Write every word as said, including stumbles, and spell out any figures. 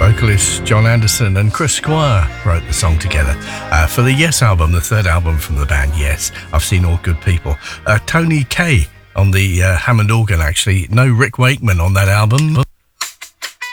vocalist John Anderson and Chris Squire wrote the song together uh, for the Yes album, the third album from the band Yes. I've Seen All Good People. Uh, Tony Kaye on the uh, Hammond organ, actually. No Rick Wakeman on that album.